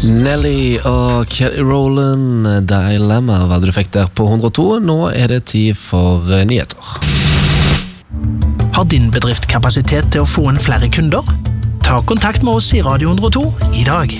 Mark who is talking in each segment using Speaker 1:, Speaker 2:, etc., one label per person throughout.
Speaker 1: Nelly og Kelly Rowland, Dilemma, hva du fikk der på 102. Nå det tid for nyheter.
Speaker 2: Har din bedrift kapasitet til å få inn flere kunder? Ta kontakt med oss i Radio 102 i dag.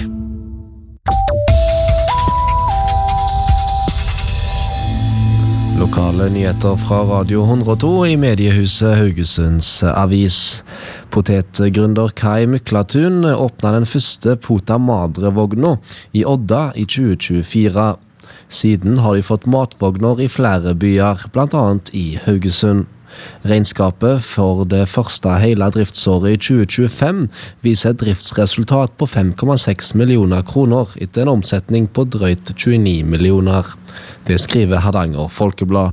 Speaker 1: Lokale nyheter fra Radio 102 i mediehuset Haugesunds Avis. Potetgründer Kai Myklatun åpnet den første Pota Madre-vogna i Odda i 2024. Siden har de fått matvogner i flere byer, blant annet i Haugesund. Regnskapet for det første hele driftsåret i 2025 viser et driftsresultat på 5,6 millioner kroner etter en omsetning på drøyt 29 millioner. Det skriver Hardanger Folkeblad.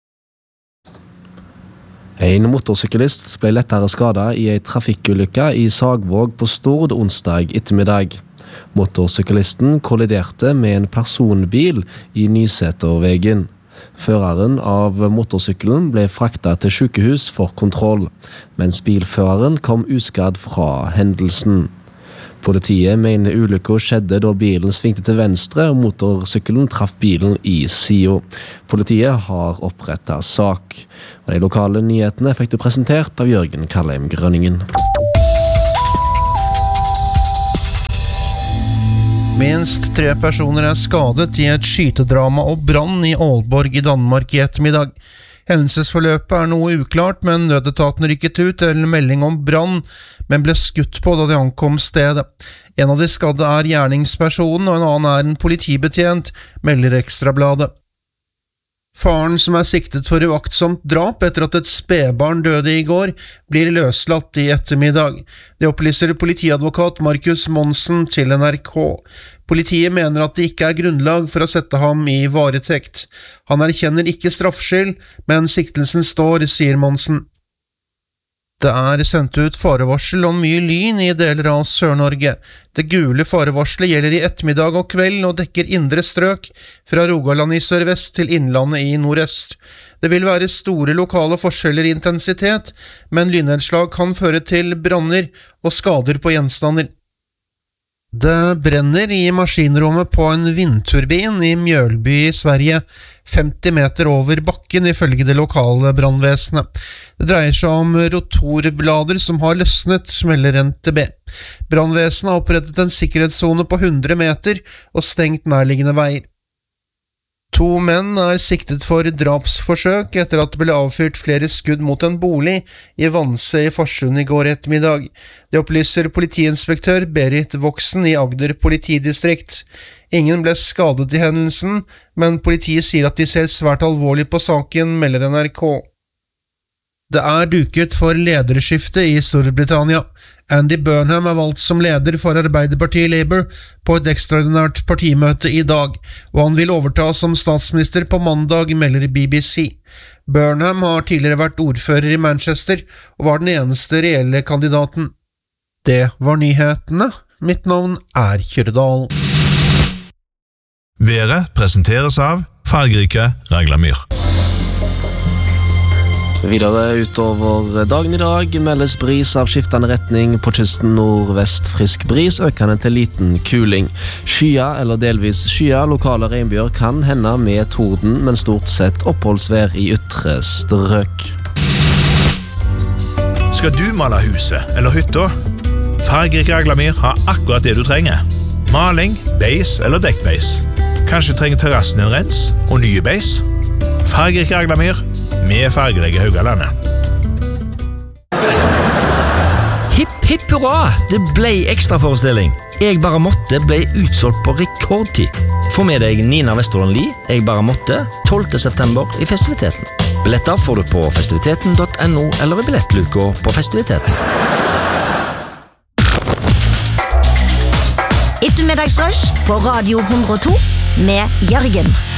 Speaker 1: En motorsyklist ble lettere skadet i en trafikkulykke i Sagvåg på Stord onsdag ettermiddag. Motorsyklisten kolliderte med en personbil i Nysetervegen. Føreren av motorsykkelen ble fraktet til sykehus for kontroll, mens bilføreren kom uskadd fra hendelsen. Politiet mener ulykken skjedde da bilen svingte til venstre og motorsykkelen traff bilen i siden. Politiet har opprettet sak. Og de lokale nyhetene fikk du presentert av Jørgen Kallheim Grønningen.
Speaker 3: Minst 3 personer skadet i et skytedrama og brann i Aalborg i Danmark i ettermiddag. Hendelsesforløpet noe uklart, men nødetaten rykket ut til melding om brann, men ble skutt på da de ankom stedet. En av de skadde gjerningspersonen, og en annen en politibetjent, melder Ekstrabladet. Faren som siktet for uaktsomt drap etter at et spedbarn døde i går, blir løslatt i ettermiddag. Det opplyser politiadvokat Markus Monsen til NRK. Politiet mener at det ikke grunnlag for å sette ham i varetekt. Han erkjenner ikke straffskyld, men siktelsen står, sier Monsen. Det sendt ut farevarsel om mye lyn i deler av Sør-Norge. Det gule farevarselet gjelder i ettermiddag og kveld og dekker indre strøk fra Rogaland i sørvest til Innlandet i nordøst. Det vil være store lokale forskjeller i intensitet, men lynnedslag kan føre til branner og skader på gjenstander. Det brenner i maskinrommet på en vindturbin i Mjølby i Sverige, 50 meter over bakken ifølge det lokale brannvesenet. Det dreier seg om rotorblader som har løsnet, melder NTB. Brannvesenet har opprettet en sikkerhetszone på 100 meter og stengt nærliggende veier. 2 menn siktet for drapsforsøk etter at det ble avfyrt flere skudd mot en bolig i Vanse i Farsund i går ettermiddag. Det opplyser politiinspektør Berit Voksen i Agder politidistrikt. Ingen ble skadet i hendelsen, men politiet sier at de ser svært alvorlig på saken, melder NRK. Det duket for lederskifte i Storbritannia. Andy Burnham valgt som leder for Arbeiderpartiet Labour på et ekstraordinært partimøte i dag, og han vil overta som statsminister på mandag, melder BBC. Burnham har tidligere vært ordfører i Manchester og var den eneste reelle kandidaten. Det var nyhetene. Mitt navn Kjøredal.
Speaker 4: Været presenteres av fargerike Raglamyr.
Speaker 1: Videre utover dagen i dag meldes bris av skiftende retning på kysten nordvest, frisk bris, økende til liten kuling. Skya eller delvis skya, lokale regnbyger kan hende med torden, men stort sett oppholdsvær i ytre strøk.
Speaker 4: Skal du male huset eller hytta? Fargerike Raglamyr har akkurat det du trenger. Maling, beis eller dekkbeis. Kanskje trenger terrassen en rens og nye beis? Fargerike Raglamyr med fargelegge Haugalandet.
Speaker 5: Hipp, hipp, hurra! Det ble ekstraforestilling. Jeg bare måtte ble utsolgt på rekordtid. Få med deg Nina Vesterlund Lie, Jeg bare måtte, 12. september i festiviteten. Billetter får du på festiviteten.no eller i billettluka på festiviteten.
Speaker 6: Ettermiddagsrush på Radio 102 med Jørgen.